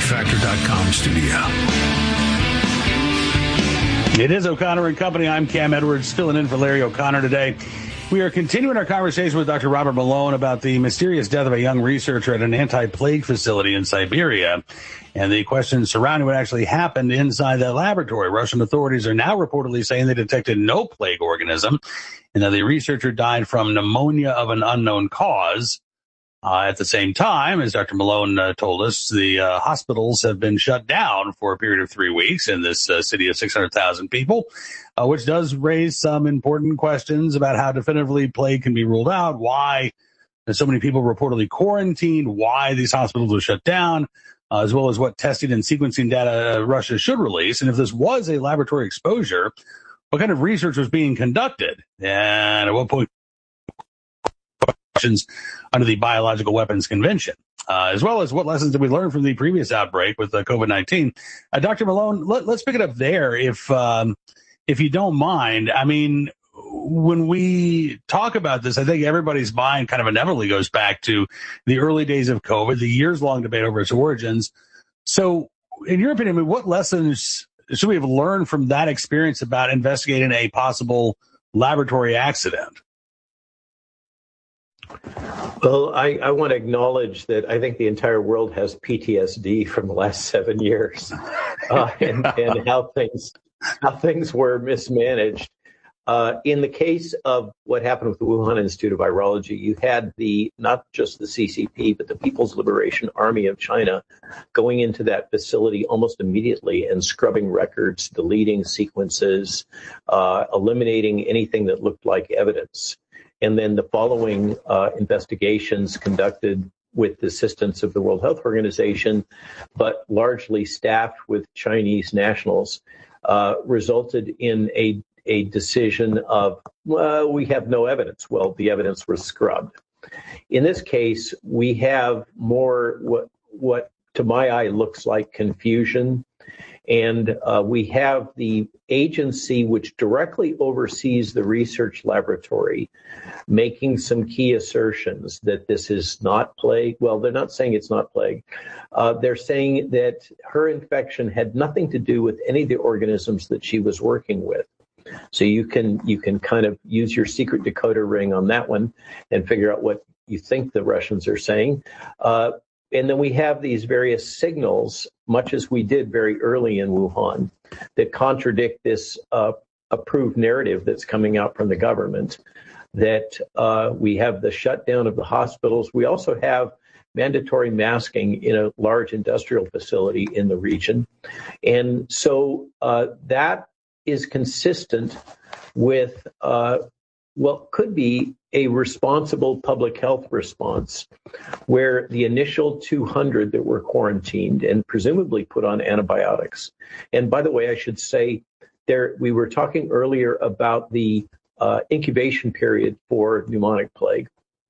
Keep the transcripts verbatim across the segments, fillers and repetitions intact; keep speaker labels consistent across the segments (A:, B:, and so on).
A: factor dot com studio.
B: It is O'Connor and Company. I'm Cam Edwards, filling in for Larry O'Connor today. We are continuing our conversation with Doctor Robert Malone about the mysterious death of a young researcher at an anti-plague facility in Siberia and the questions surrounding what actually happened inside that laboratory. Russian authorities are now reportedly saying they detected no plague organism and that the researcher died from pneumonia of an unknown cause. Uh, at the same time, as Doctor Malone uh, told us, the uh, hospitals have been shut down for a period of three weeks in this uh, city of six hundred thousand people, uh, which does raise some important questions about how definitively plague can be ruled out, why there's so many people reportedly quarantined, why these hospitals were shut down, uh, as well as what testing and sequencing data Russia should release. And if this was a laboratory exposure, what kind of research was being conducted? And at what point questions under the Biological Weapons Convention, uh, as well as what lessons did we learn from the previous outbreak with uh, COVID nineteen. Uh, Doctor Malone, let, let's pick it up there if um, if you don't mind. I mean, when we talk about this, I think everybody's mind kind of inevitably goes back to the early days of COVID, the years-long debate over its origins. So, in your opinion, I mean, what lessons should we have learned from that experience about investigating a possible laboratory accident?
C: Well, I, I want to acknowledge that I think the entire world has P T S D from the last seven years uh, and, and how things how things were mismanaged. Uh, in the case of what happened with the Wuhan Institute of Virology, you had the not just the C C P, but the People's Liberation Army of China going into that facility almost immediately and scrubbing records, deleting sequences, uh, eliminating anything that looked like evidence. And then the following uh, investigations conducted with the assistance of the World Health Organization, but largely staffed with Chinese nationals, uh, resulted in a, a decision of, well, we have no evidence. Well, the evidence was scrubbed. In this case, we have more what, what to my eye looks like confusion. And uh, we have the agency which directly oversees the research laboratory making some key assertions that this is not plague. Well, they're not saying it's not plague. Uh, they're saying that her infection had nothing to do with any of the organisms that she was working with. So you can you can kind of use your secret decoder ring on that one and figure out what you think the Russians are saying. Uh, And then we have these various signals, much as we did very early in Wuhan, that contradict this uh, approved narrative that's coming out from the government, that uh, we have the shutdown of the hospitals. We also have mandatory masking in a large industrial facility in the region. And so uh, that is consistent with uh, what could be a responsible public health response, where the initial two hundred that were quarantined and presumably put on antibiotics. And by the way, I should say, there we were talking earlier about the uh, incubation period for pneumonic plague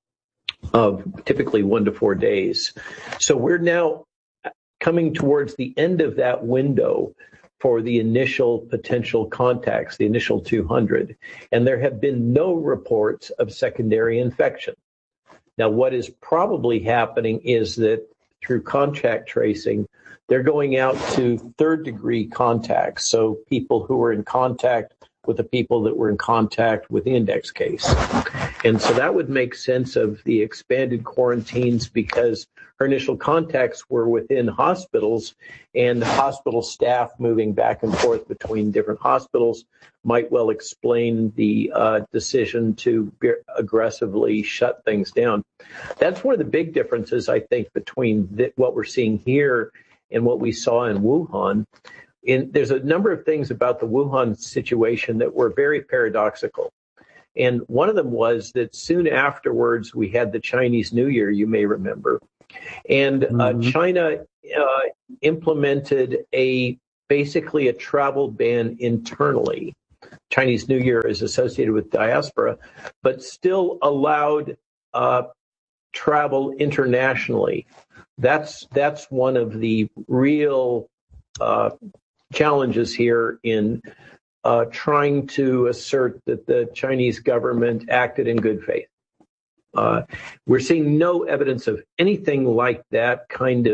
C: of typically one to four days. So we're now coming towards the end of that window for the initial potential contacts, the initial two hundred, and there have been no reports of secondary infection. Now, what is probably happening is that through contact tracing, they're going out to third-degree contacts, so people who were in contact with the people that were in contact with the index case. And so that would make sense of the expanded quarantines because her initial contacts were within hospitals, and hospital staff moving back and forth between different hospitals might well explain the uh, decision to be aggressively shut things down. That's one of the big differences, I think, between th- what we're seeing here and what we saw in Wuhan. In, there's a number of things about the Wuhan situation that were very paradoxical. And one of them was that soon afterwards, we had the Chinese New Year, you may remember. And uh, mm-hmm. China uh, implemented a basically a travel ban internally. Chinese New Year is associated with diaspora, but still allowed uh, travel internationally. That's that's one of the real uh, challenges here in uh, trying to assert that the Chinese government acted in good faith. Uh, we're seeing no evidence of anything like that kind of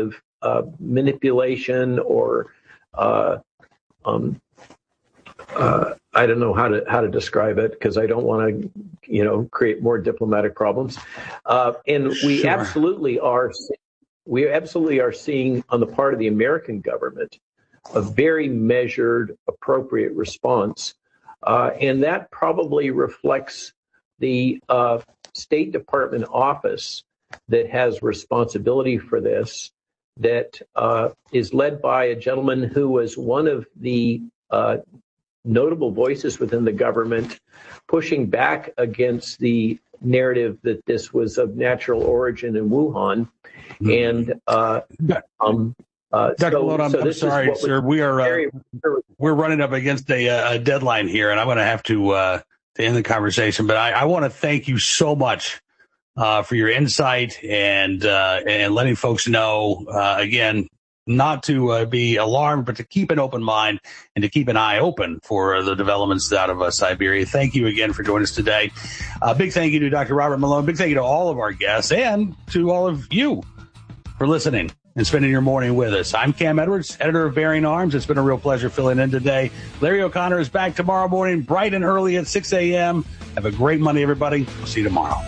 C: uh, manipulation or uh, um, uh, I don't know how to how to describe it because I don't want to, you know, create more diplomatic problems. Uh, and we sure. absolutely are we absolutely are seeing on the part of the American government a very measured, appropriate response, uh, and that probably reflects the uh, State Department office that has responsibility for this, that uh, is led by a gentleman who was one of the uh, notable voices within the government pushing back against the narrative that this was of natural origin in Wuhan. Mm-hmm. And uh, um, uh,
B: Doctor
C: so,
B: Malone, I'm,
C: so
B: I'm sorry, sir. We are uh, we're running up against a, a deadline here, and I'm going to have to uh, to end the conversation. But I, I want to thank you so much uh, for your insight and uh, and letting folks know uh, again not to uh, be alarmed, but to keep an open mind and to keep an eye open for uh, the developments out of uh, Siberia. Thank you again for joining us today. Uh, big thank you to Doctor Robert Malone. Big thank you to all of our guests and to all of you for listening and spending your morning with us. I'm Cam Edwards, editor of Bearing Arms. It's been a real pleasure filling in today. Larry O'Connor is back tomorrow morning, bright and early at six a.m. Have a great Monday, everybody. We'll see you tomorrow.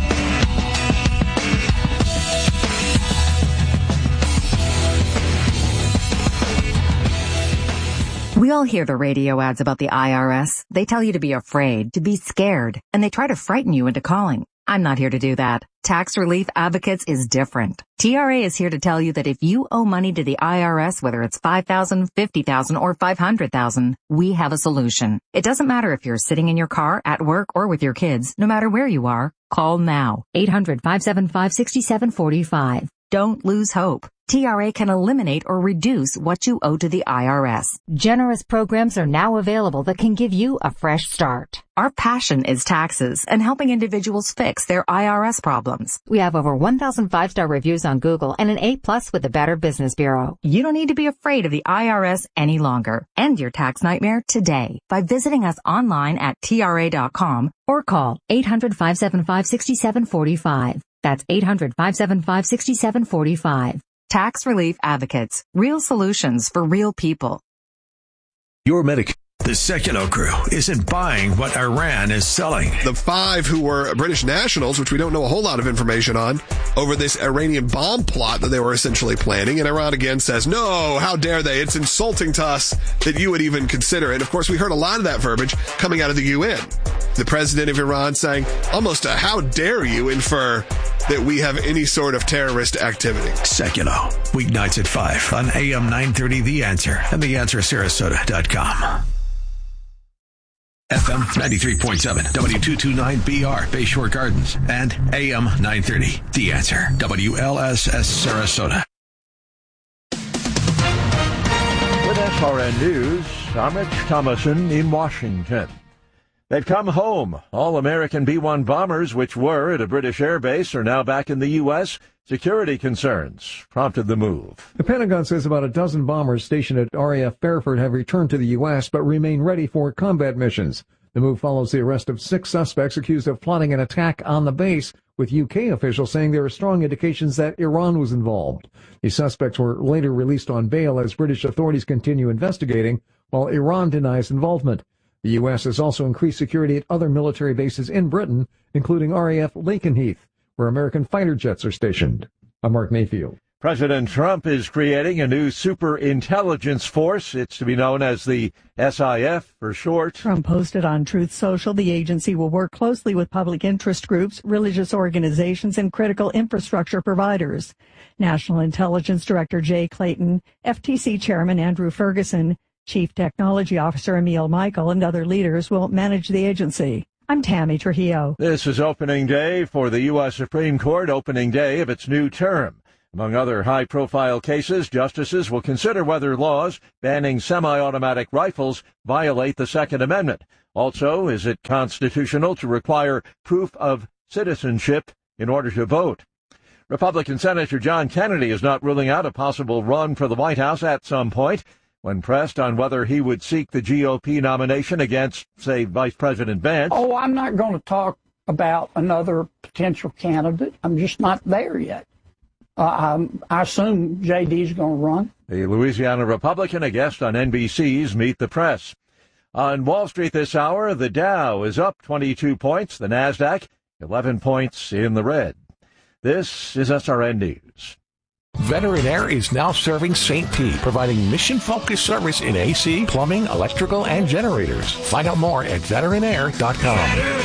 A: We all hear the radio ads about the I R S. They tell you to be afraid, to be scared, and they try to frighten you into calling. I'm not here to do that. Tax Relief Advocates is different. T R A is here to tell you that if you owe money to the I R S, whether it's five thousand dollars, fifty thousand dollars, or five hundred thousand dollars, we have a solution. It doesn't matter if you're sitting in your car, at work, or with your kids. No matter where you are, call now. eight hundred, five seven five, six seven four five. Don't lose hope. T R A can eliminate or reduce what you owe to the I R S. Generous programs are now available that can give you a fresh start. Our passion is taxes and helping individuals fix their I R S problems. We have over one thousand five-star reviews on Google and an A plus with the Better Business Bureau. You don't need to be afraid of the I R S any longer. End your tax nightmare today by visiting us online at T R A dot com or call eight hundred, five seven five, six seven four five. That's eight hundred, five seven five, six seven four five. Tax Relief Advocates. Real solutions for real people.
D: Your Medicare. The Secuno crew isn't buying what Iran is selling.
E: The five who were British nationals, which we don't know a whole lot of information on, over this Iranian bomb plot that they were essentially planning. And Iran again says, no, how dare they? It's insulting to us that you would even consider it. And of course, we heard a lot of that verbiage coming out of the U N. The president of Iran saying almost a how dare you infer that we have any sort of terrorist activity.
D: Secuno, weeknights at five on A M nine thirty The Answer and the answer sarasota dot com. F M ninety-three point seven, W two twenty-nine B R, Bayshore Gardens, and A M nine thirty, The Answer, W L S S Sarasota.
F: With S R N News, I'm Rich Thomason in Washington. They've come home. All American B one bombers, which were at a British airbase, are now back in the U S. Security concerns prompted the move.
G: The Pentagon says about a dozen bombers stationed at R A F Fairford have returned to the U S but remain ready for combat missions. The move follows the arrest of six suspects accused of plotting an attack on the base, with U K officials saying there are strong indications that Iran was involved. These suspects were later released on bail as British authorities continue investigating, while Iran denies involvement. The U S has also increased security at other military bases in Britain, including R A F Lakenheath, where American fighter jets are stationed. I'm Mark Mayfield.
F: President Trump is creating a new super intelligence force. It's to be known as the S I F for short.
H: Trump posted on Truth Social the agency will work closely with public interest groups, religious organizations, and critical infrastructure providers. National Intelligence Director Jay Clayton, F T C Chairman Andrew Ferguson, Chief Technology Officer Emil Michael, and other leaders will manage the agency. I'm Tammy Trujillo.
F: This is opening day for the U S Supreme Court, opening day of its new term. Among other high-profile cases, justices will consider whether laws banning semi-automatic rifles violate the Second Amendment. Also, is it constitutional to require proof of citizenship in order to vote? Republican Senator John Kennedy is not ruling out a possible run for the White House at some point. When pressed on whether he would seek the G O P nomination against, say, Vice President Vance.
I: Oh, I'm not going to talk about another potential candidate. I'm just not there yet. Uh, I, I assume J D's going to run.
F: The Louisiana Republican, a guest on N B C's Meet the Press. On Wall Street this hour, the Dow is up twenty-two points, the NASDAQ eleven points in the red. This is S R N News.
J: Veteran Air is now serving Saint Pete, providing mission-focused service in A C, plumbing, electrical, and generators. Find out more at veteran air dot com.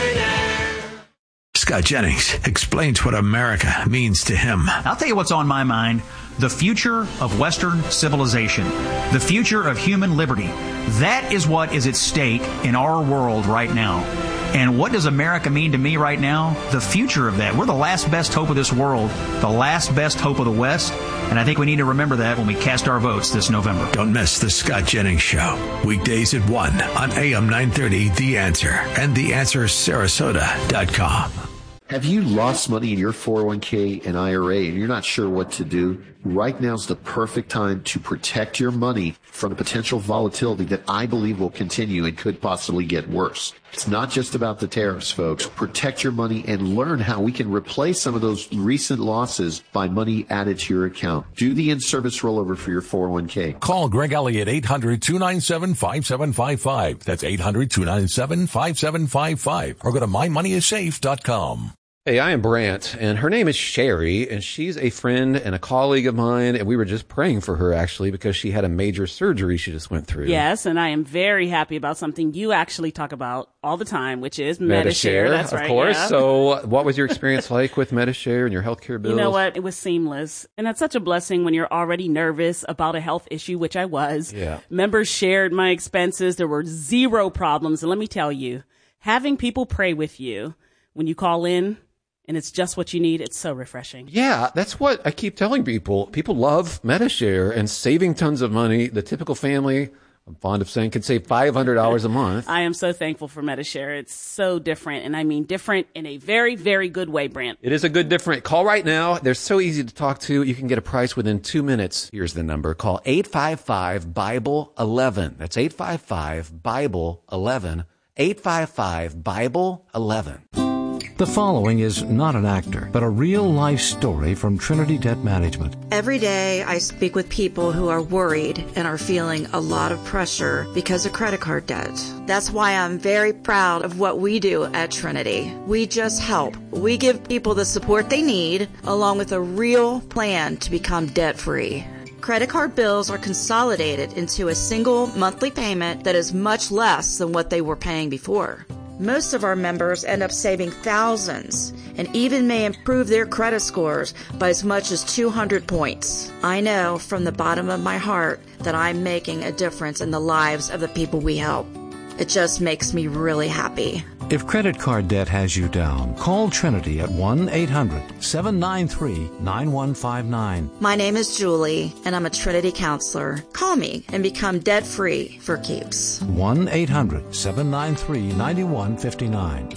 D: Scott Jennings explains what America means to him.
K: I'll tell you what's on my mind. The future of Western civilization. The future of human liberty. That is what is at stake in our world right now. And what does America mean to me right now? The future of that. We're the last best hope of this world, the last best hope of the West, and I think we need to remember that when we cast our votes this November.
D: Don't miss the Scott Jennings Show, weekdays at one on A M nine thirty, The Answer, and the answer sarasota dot com.
L: Have you lost money in your four oh one k and I R A and you're not sure what to do? Right now's the perfect time to protect your money from the potential volatility that I believe will continue and could possibly get worse. It's not just about the tariffs, folks. Protect your money and learn how we can replace some of those recent losses by money added to your account. Do the in-service rollover for your four oh one k.
J: Call Greg Elliott, eight hundred, two nine seven, five seven five five. That's eight hundred, two nine seven, five seven five five. Or go to my money is safe dot com.
M: Hey, I am Brant, and her name is Sherry, and she's a friend and a colleague of mine, and we were just praying for her, actually, because she had a major surgery she just went through.
N: Yes, and I am very happy about something you actually talk about all the time, which is Medi-Share.
M: Medi-Share,
N: That's
M: of
N: right,
M: course.
N: Yeah.
M: So what was your experience like with Medi-Share and your healthcare bills?
N: You know what? It was seamless, and that's such a blessing when you're already nervous about a health issue, which I was.
M: Yeah.
N: Members shared my expenses. There were zero problems, and let me tell you, having people pray with you when you call in, and it's just what you need. It's so refreshing.
M: Yeah, that's what I keep telling people. People love Medi-Share and saving tons of money. The typical family, I'm fond of saying, can save five hundred dollars a month.
N: I am so thankful for Medi-Share. It's so different, and I mean different in a very, very good way, Brant.
M: It is a good different. Call right now. They're so easy to talk to. You can get a price within two minutes. Here's the number. Call eight five five, Bible eleven. That's eight five five, Bible eleven. eight five five, Bible eleven.
O: The following is not an actor, but a real-life story from Trinity Debt Management.
P: Every day I speak with people who are worried and are feeling a lot of pressure because of credit card debt. That's why I'm very proud of what we do at Trinity. We just help. We give people the support they need, along with a real plan to become debt-free. Credit card bills are consolidated into a single monthly payment that is much less than what they were paying before. Most of our members end up saving thousands and even may improve their credit scores by as much as two hundred points. I know from the bottom of my heart that I'm making a difference in the lives of the people we help. It just makes me really happy.
O: If credit card debt has you down, call Trinity at one eight hundred, seven nine three, nine one five nine.
P: My name is Julie, and I'm a Trinity counselor. Call me and become debt-free for keeps.
O: one eight hundred, seven nine three, nine one five nine.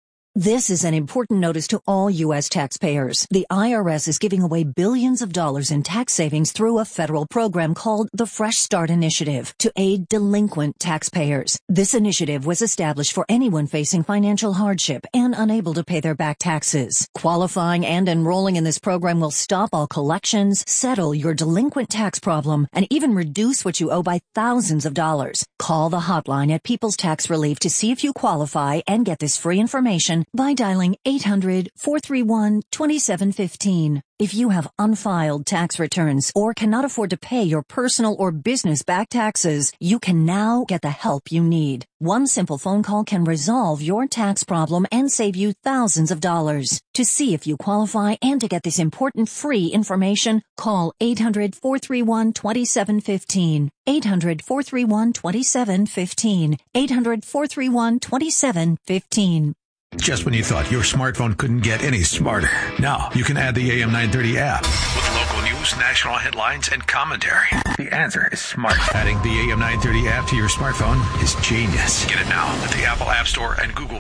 Q: This is an important notice to all U S taxpayers. The I R S is giving away billions of dollars in tax savings through a federal program called the Fresh Start Initiative to aid delinquent taxpayers. This initiative was established for anyone facing financial hardship and unable to pay their back taxes. Qualifying and enrolling in this program will stop all collections, settle your delinquent tax problem, and even reduce what you owe by thousands of dollars. Call the hotline at People's Tax Relief to see if you qualify and get this free information by dialing eight hundred, four three one, two seven one five. If you have unfiled tax returns or cannot afford to pay your personal or business back taxes, you can now get the help you need. One simple phone call can resolve your tax problem and save you thousands of dollars. To see if you qualify and to get this important free information, call eight hundred, four three one, two seven one five. eight hundred, four three one, two seven one five. eight hundred, four three one, two seven one five.
D: Just when you thought your smartphone couldn't get any smarter, now you can add the A M nine thirty app with local news, national headlines, and commentary. The answer is smart. Adding the A M nine thirty app to your smartphone is genius. Get it now at the Apple App Store and Google